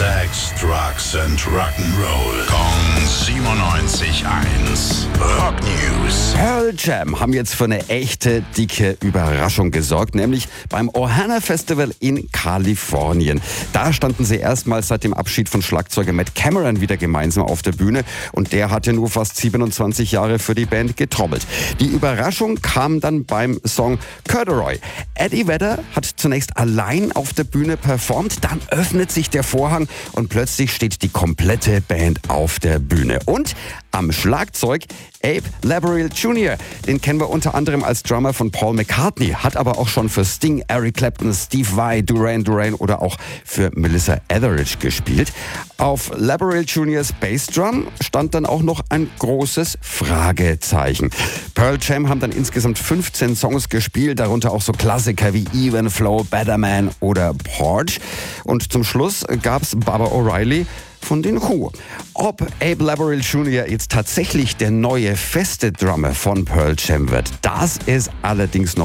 Sex, Drugs and Rock'n'Roll. Kong 97.1. Rock News. Pearl Jam haben jetzt für eine echte dicke Überraschung gesorgt, nämlich beim Ohana Festival in Kalifornien. Da standen sie erstmals seit dem Abschied von Schlagzeuger Matt Cameron wieder gemeinsam auf der Bühne und der hatte nur fast 27 Jahre für die Band getrommelt. Die Überraschung kam dann beim Song Corduroy. Eddie Vedder hat zunächst allein auf der Bühne performt, dann öffnet sich der Vorhang und plötzlich steht die komplette Band auf der Bühne. Und am Schlagzeug Abe Laboriel Jr., den kennen wir unter anderem als Drummer von Paul McCartney, hat aber auch schon für Sting, Eric Clapton, Steve Vai, Duran Duran oder auch für Melissa Etheridge gespielt. Auf Laboriel Jr.'s Bassdrum stand dann auch noch ein großes Fragezeichen. Pearl Jam haben dann insgesamt 15 Songs gespielt, darunter auch so Klassiker wie Even Flow, Better Man oder Porch. Und zum Schluss gab's Baba O'Reilly von den Who. Ob Abe Laboriel Jr. jetzt tatsächlich der neue feste Drummer von Pearl Jam wird, das ist allerdings noch